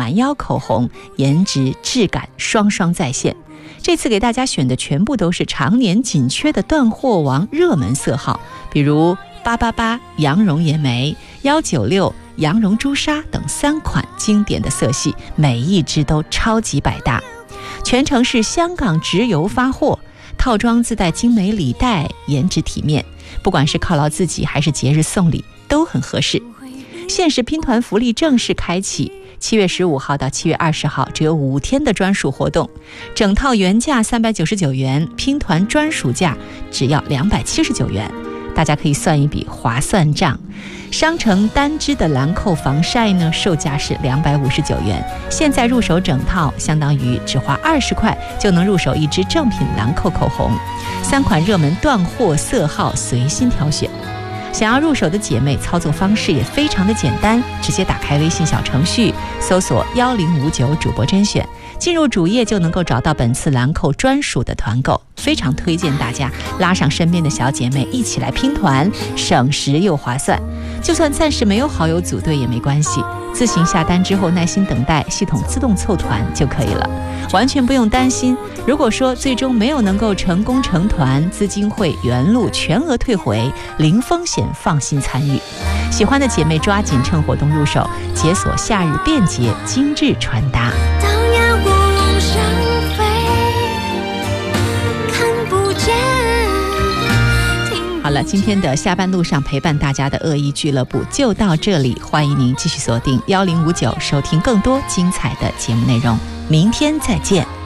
蛮腰口红，颜值质感双双在线。这次给大家选的全部都是常年紧缺的断货王热门色号，比如888羊绒岩莓、196羊绒朱砂等3款经典的色系，每一支都超级百搭。全程是香港直邮发货，套装自带精美礼袋，颜值体面，不管是犒劳自己还是节日送礼都很合适。限时拼团福利正式开启，7月15号到7月20号只有5天的专属活动，整套原价399元，拼团专属价只要279元，大家可以算一笔划算账。商城单支的兰蔻防晒呢，售价是259元，现在入手整套相当于只花20块就能入手一支正品兰蔻口红，3款热门断货色号随心挑选。想要入手的姐妹，操作方式也非常的简单，直接打开微信小程序，搜索1059主播甄选，进入主页就能够找到本次兰蔻专属的团购，非常推荐大家拉上身边的小姐妹一起来拼团，省时又划算。就算暂时没有好友组队也没关系，自行下单之后耐心等待，系统自动凑团就可以了，完全不用担心。如果说最终没有能够成功成团，资金会原路全额退回，零风险，放心参与。喜欢的姐妹抓紧趁活动入手，解锁夏日便捷精致穿搭。好了，今天的下班路上陪伴大家的恶意俱乐部就到这里，欢迎您继续锁定1059收听更多精彩的节目内容，明天再见。